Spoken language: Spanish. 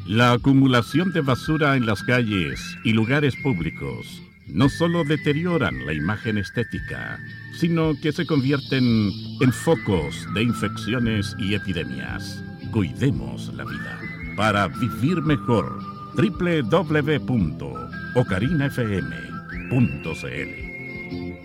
La acumulación de basura en las calles y lugares públicos no solo deterioran la imagen estética, sino que se convierten en focos de infecciones y epidemias. Cuidemos la vida para vivir mejor. www.ocarinafm.cl